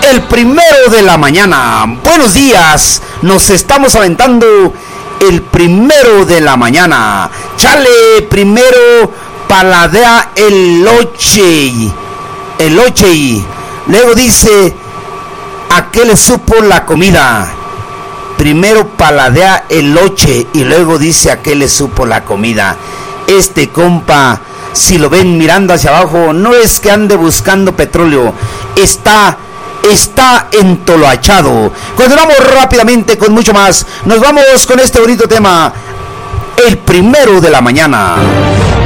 El primero de la mañana. Buenos días. Nos estamos aventando el primero de la mañana. Chale, primero paladea el oche. Luego dice, ¿a qué le supo la comida? Primero paladea el oche y luego dice, ¿a qué le supo la comida? Este compa, si lo ven mirando hacia abajo, no es que ande buscando petróleo, está entoloachado. Continuamos rápidamente con mucho más. Nos vamos con este bonito tema, el primero de la mañana.